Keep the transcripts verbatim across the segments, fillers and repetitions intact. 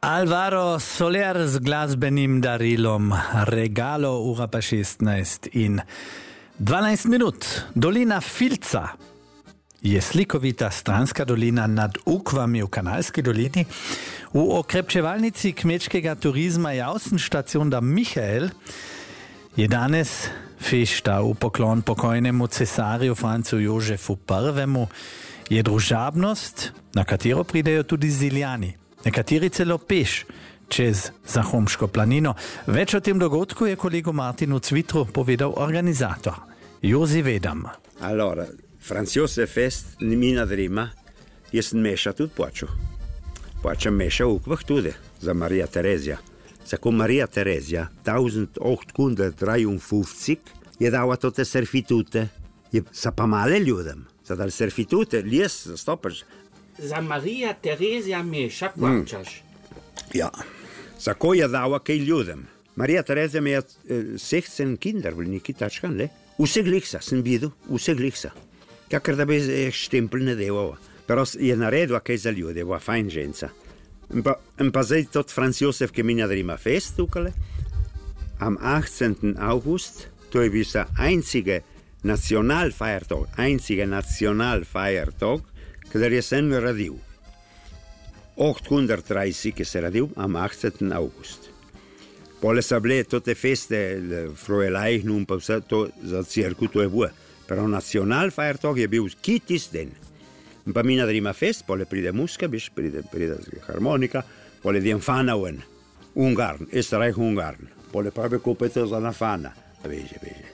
Alvaro Soler z glasbenim darilom Regalo ura pa šestnaest in dvanajst minut. Dolina Filca je slikovita stranska dolina nad Ukvami v Kanalski dolini. V okrepčevalnici kmečkega turizma Jausen stacion Michael je danes fešta v poklon pokojnemu cesarju Francu Jožefu prvemu. Je družabnost, na katero pridejo tudi Ziljani. Nekateri celo peš čez Zahomško planino. Več o tem dogodku je kolegu Martinu Cvitru povedal organizator Jozi Vedam. Allora, Franz Josef Fest mi nadrima, jaz sem meša tudi počel. Počem meša v ukvah tudi za Marija Terezija. Tako Marija Terezija osemnajststotriinpetdeset je dala tote servitute, je sa pa male ljudem, za dal servitute, lijes zastopaš. Za Marija Terezija meša plačaš. Mm. Ja, tako je dala kaj ljudem. Marija Terezija me je sehcen kinder, veliki tačkan, le? Vse glihsa, sem videl, vse glihsa. Kakor da bi štempel ne delala. Pero je naredila kaj za ljude, bila fajn ženca. In pa, in pa zdaj tot Franz Josef, ki mi nadrima fest tukale, am achtzehnten August, to je bil sa einzige Nationalfeiertag, einzige Nationalfeiertag, kadar je sem radil. osemnajststodvajset je se radil, am achtzehnten August. Pole so bile tote feste, Frohelajhnu in pa vse to za cirku, to je bilo. Pero Nacionalfeiertag je bil kitis den. In pa mi nadrima fest, pole pride muska, biš, pride, pride harmonika, pole dijem fana ven, Ungarn, Österreich Ungarn. Pole pravi kupite za na fana, veže, veže.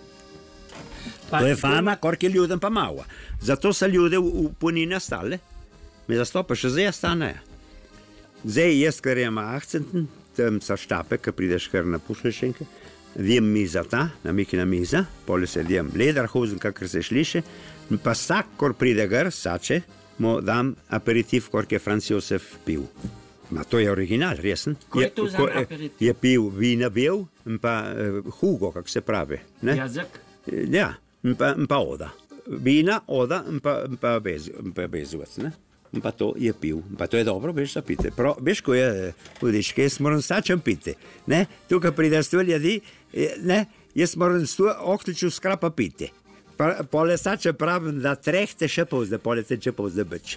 To je fama, korki ljudem pa malo. Zato so ljude v, v punine stale. Me zastopa, še zdaj stanejo. Zdaj jaz, ker je ima achtzehnten, tam sa štape, ki prideš kar na pušlešenke, dijem miza ta, namikina miza, pole se dijem lederhosen, kakor se šliše, in pa vsak, kor pride gr, sače, mu dam aperitiv, korki je Franz Josef pil. Ma to je original, resen. Ko je to za aperitiv? Je pil vina bil, in pa uh, hugo, kak se pravi. Ne? Jazek? Ja, in pa, in pa oda. Vina, oda, in pa, in pa, bez, in pa bezuvac, ne? In pa to je pil. In pa to je dobro, veš, da pite. Pro, veš, ko je, vidiš, kaj jaz moram sačem piti, ne? Tukaj pride sto ljudi, ne? Jaz moram sto okliču skrapa piti. Pa, pole sače pravim, da trehte še povzde, pole se če povzde beč.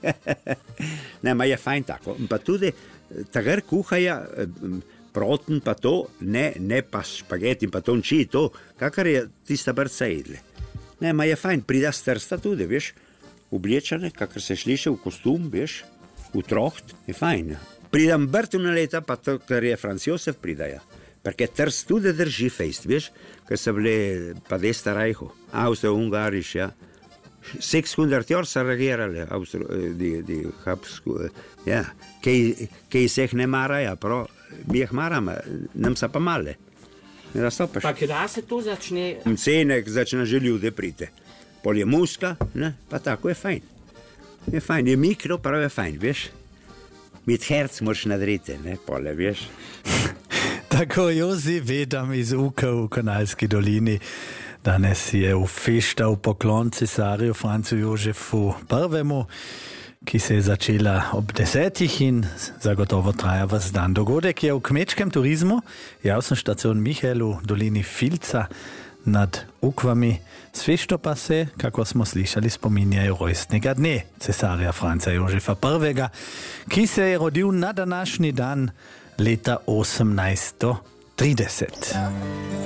Ne, ma je fajn tako. In pa tudi, tagar kuhaja, proten pa to, ne, ne pa špageti in pa tonči, to, kakar je tista brca jedle. Ne, ma je fajn, prida strsta tudi, veš, oblečane, kakor se šliše v kostum, veš, v troht, je fajn. Pridam brtu na leta, pa to, kar je Franz Josef pridaja. Perché Trst tudi drži fejst, veš, ker so bile pa desta rajhu, Austro-Ungariš, ja. sekshundert jaar so regerali, di, di Habsku, ja, kaj, kaj se jih ne maraja, pro, mi jih maramo, nam so pa male. Pa kdaj se to začne? Cenek začne že ljude priti. Pol je muska, ne, pa tako je fajn. Je fajn, je mikro, prav je fajn, veš. Mit herc moraš nadriti, ne, pole, veš. Tako Jozi Vedam iz Uka v Kanalski dolini. Danes je v fešta v poklon cesarju Francu Jožefu prvemu, ki se je začela ob desetih in zagotovo traja vas dan. Dogodek je v kmečkem turizmu, Jausen stacion Michael v dolini Filca nad Ukvami. S fešto pa se, kako smo slišali, spominjajo rojstnega dne cesarja Franca Jožefa prvega, ki se je rodil na današnji dan leta osemnajststo trideset.